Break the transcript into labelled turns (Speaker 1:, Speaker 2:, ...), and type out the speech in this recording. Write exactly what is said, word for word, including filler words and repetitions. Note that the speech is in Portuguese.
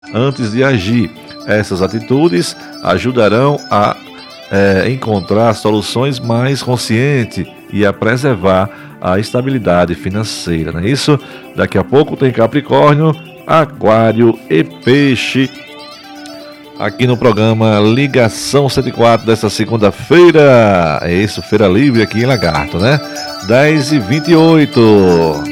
Speaker 1: antes de agir. Essas atitudes ajudarão a é, encontrar soluções mais conscientes e a preservar a estabilidade financeira, não é isso? Daqui a pouco tem Capricórnio, Aquário e Peixe aqui no programa Ligação cento e quatro desta segunda-feira. É isso, feira livre aqui em Lagarto, né? dez e vinte e oito.